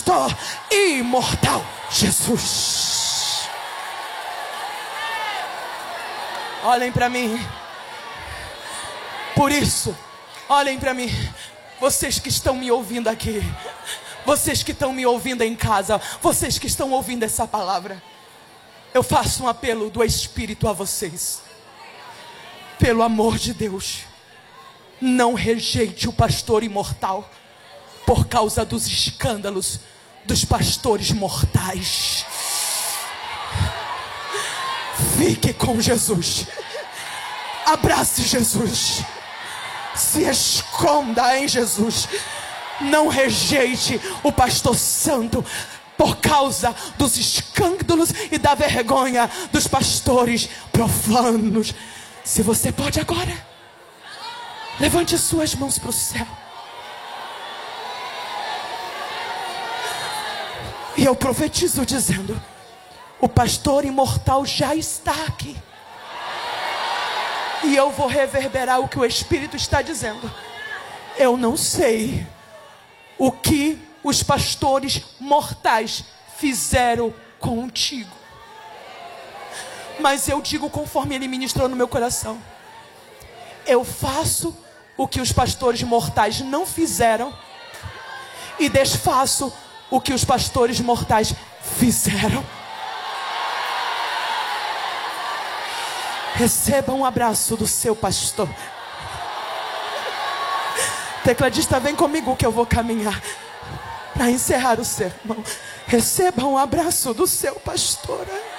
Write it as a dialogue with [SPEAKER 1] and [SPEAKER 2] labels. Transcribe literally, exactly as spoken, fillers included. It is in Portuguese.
[SPEAKER 1] pastor imortal Jesus. Olhem para mim. Por isso, olhem para mim. Vocês que estão me ouvindo aqui, vocês que estão me ouvindo em casa, vocês que estão ouvindo essa palavra, eu faço um apelo do Espírito a vocês. Pelo amor de Deus, não rejeite o pastor imortal por causa dos escândalos dos pastores mortais. Fique com Jesus. Abrace Jesus. Se esconda em Jesus. Não rejeite o pastor santo por causa dos escândalos e da vergonha dos pastores profanos. Se você pode agora, levante suas mãos para o céu. E eu profetizo dizendo: o pastor imortal já está aqui. E eu vou reverberar o que o Espírito está dizendo. Eu não sei o que os pastores mortais fizeram contigo, mas eu digo conforme ele ministrou no meu coração: eu faço o que os pastores mortais não fizeram e desfaço o que os pastores mortais fizeram. Receba um abraço do seu pastor. Tecladista, vem comigo que eu vou caminhar para encerrar o sermão. Receba um abraço do seu pastor.